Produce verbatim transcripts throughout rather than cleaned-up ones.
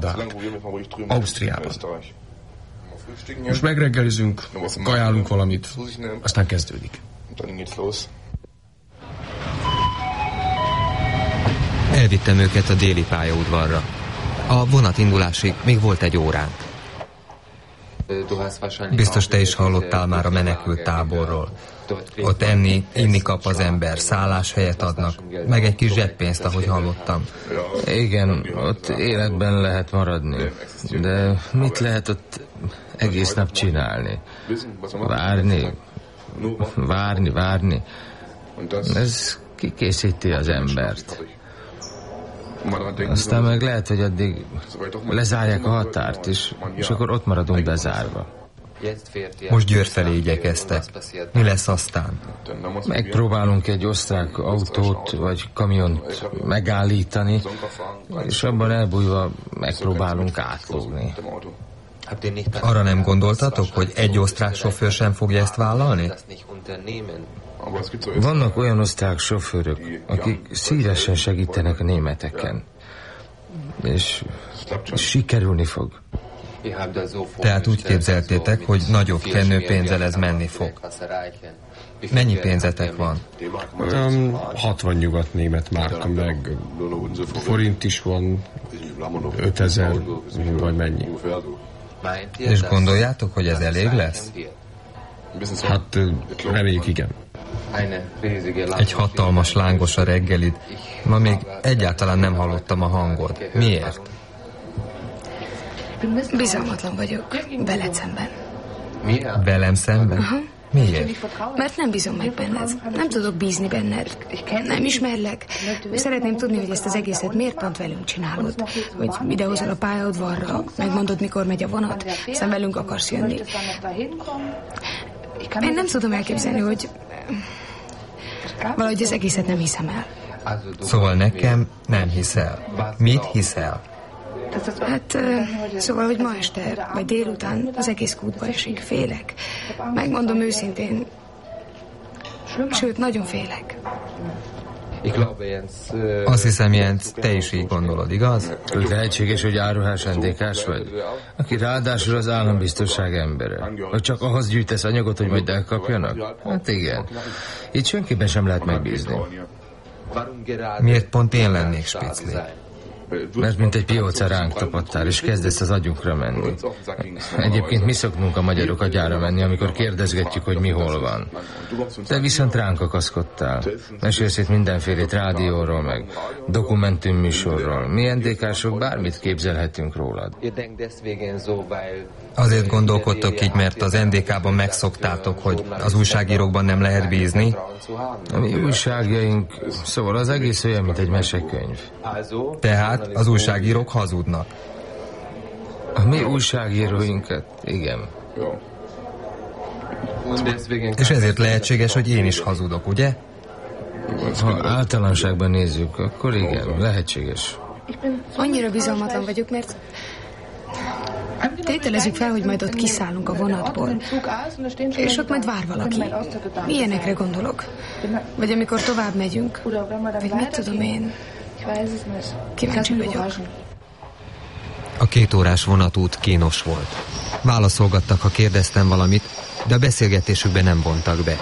irodát. Ausztriában. Most megreggelizünk, kajálunk valamit, aztán kezdődik. Elvittem őket a déli pályaudvarra. A vonatindulásig még volt egy óránk. Biztos te is hallottál már a menekült táborról. Ott enni, inni kap az ember, szálláshelyet adnak, meg egy kis zseppénzt, ahogy hallottam. Igen, ott életben lehet maradni. De mit lehet ott egész nap csinálni? Várni, várni, várni. Ez kikészíti az embert. Aztán meg lehet, hogy addig lezárják a határt is, és akkor ott maradunk bezárva. Most Győr felé igyekeztek. Mi lesz aztán? Megpróbálunk egy osztrák autót vagy kamiont megállítani, és abban elbújva megpróbálunk átlógni. Arra nem gondoltatok, hogy egy osztrák sofőr sem fogja ezt vállalni? Vannak olyan osztrák sofőrök, akik szívesen segítenek a németeken. És sikerülni fog. Tehát úgy képzeltétek, hogy nagyobb kenőpénzzel ez menni fog. Mennyi pénzetek van? Um, hatvan nyugat német márka, meg forint is van, ötezer, vagy mennyi. És gondoljátok, hogy ez elég lesz? Hát reméljük, igen. Egy hatalmas lángos a reggelid. Ma még egyáltalán nem hallottam a hangod. Miért? Bizalmatlan vagyok. Veled szemben. Velem szemben? Aha. Miért? Mert nem bízom meg benned. Nem tudok bízni benned. Nem ismerlek. Szeretném tudni, hogy ezt az egészet miért pont velünk csinálod. Hogy idehozol a pályaudvarra, megmondod, mikor megy a vonat, aztán velünk akarsz jönni. Én nem tudom elképzelni, hogy valahogy az egészet nem hiszem el. Szóval nekem nem hiszel. Mit hiszel? Hát, szóval, hogy ma este, vagy délután az egész kútba esik. Félek. Megmondom őszintén. Sőt, nagyon félek. Azt hiszem, Jens, te is így gondolod, igaz? Lehetséges, hogy áruhás endékás vagy, aki ráadásul az állambiztonság embere. Vagy csak ahhoz gyűjtesz anyagot, hogy majd elkapjanak? Hát igen. Itt senkiben sem lehet megbízni. Miért pont én lennék spicli? Mert mint egy pióca ránk tapadtál, és kezdesz az agyunkra menni. Egyébként mi szoktunk a magyarok agyára menni, amikor kérdezgetjük, hogy mi hol van. Te viszont ránk akaszkodtál. Mesélsz itt mindenfélét rádióról, meg dokumentumműsorról. Mi endékások bármit képzelhetünk rólad. Azért gondolkodtok így, mert az en dé ká-ban megszoktátok, hogy az újságírókban nem lehet bízni? A mi újságjaink, szóval az egész olyan, mint egy mesekönyv. Tehát az újságírók hazudnak. A mi újságíróinkat, igen. És ezért lehetséges, hogy én is hazudok, ugye? Ha általánosságban nézzük, akkor igen, lehetséges. Annyira bizalmatlan vagyok, mert tételezzük fel, hogy majd ott kiszállunk a vonatból, és ott majd vár valaki. Ilyenekre gondolok. Vagy amikor tovább megyünk. Vagy mit tudom én. Kíváncsi vagyok. A két órás vonatút kínos volt. Válaszolgattak, ha kérdeztem valamit, de a beszélgetésükbe nem vontak be.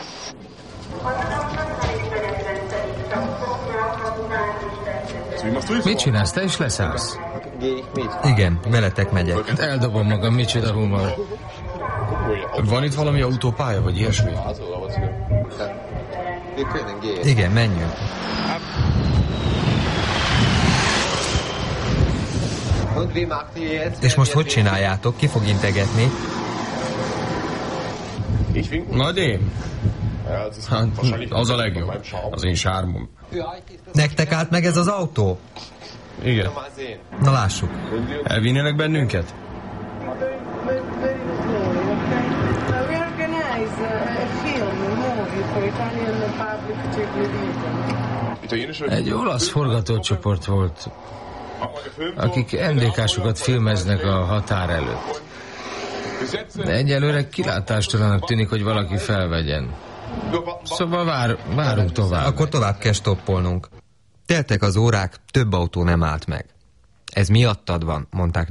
Mit csinálsz? Te is leszállsz? Igen, veletek megyek. Hát eldobom magam, micsoda humor. Van itt valami autópálya, vagy ilyesmi? Igen, menjünk. És most hogy csináljátok? Ki fog integetni? Majd én. Hát, az a legjobb. Az én sármom. Nektek állt meg ez az autó? Igen. Na lássuk. Elvinnének bennünket? Egy olasz forgatócsoport volt, akik en dé ká-sokat filmeznek a határ előtt. De egyelőre kilátástalanak tűnik, hogy valaki felvegyen. Szóval vár, várunk tovább. Akkor tovább kell stoppolnunk. Teltek az órák, több autó nem állt meg. Ez miattad van, mondták